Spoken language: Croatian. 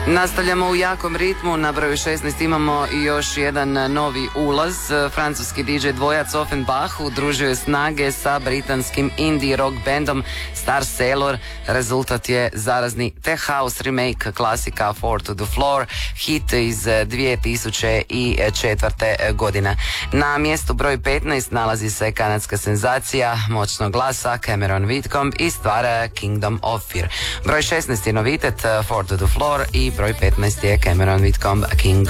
Nastavljamo u jakom ritmu, na broju 16 imamo i još jedan novi ulaz. Francuski DJ dvojac Offenbach udružio je snage sa britanskim indie rock bandom Star Sailor. Rezultat je zarazni tech house remake klasika Four to the Floor, hit iz 2004. godine. Na mjestu broj 15 nalazi se kanadska senzacija moćnog glasa Cameron Whitcomb i stvara Kingdom of Fear. Broj 16 je novitet Four to the Floor i broj 15 je Cameron Whitcomb, King